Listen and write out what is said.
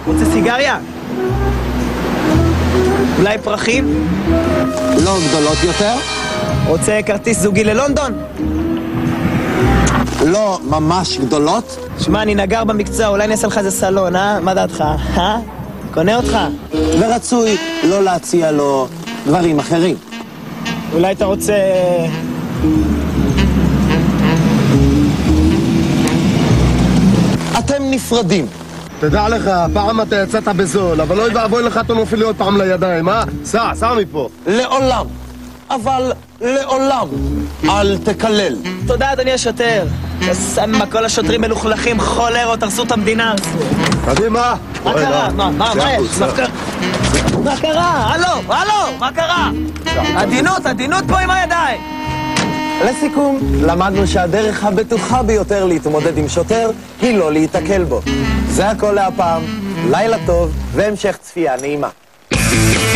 רוצה סיגריה? אולי פרחים? לא גדולות יותר? רוצה כרטיס זוגי ללונדון? לא ממש גדולות? שמע, אני נגר במקצוע, אולי נעשה לך איזה סלון, מה דעתך? קונה אותך? ורצוי לא להציע לו דברים אחרים. אולי אתה רוצה... אתם נפרדים. תדע לך, פעם אתה יצאת בזול, אבל לא יבואי לך אתה נופל לי עוד פעם לידיים, סע מפה. לעולם, אבל לעולם, אל תקלל. תודה, אדוני השוטר. סמה, כל השוטרים מלוכלכים, חולרות, הרסו את המדינה. קדימה. מה קרה? מה יש? מה קרה? הלו, מה קרה? עדינות פה עם הידיים. לסיכום, למדנו שהדרך הבטוחה ביותר להתמודד עם שוטר היא לא להתקל בו. זה הכל להפעם, לילה טוב והמשך צפייה נעימה.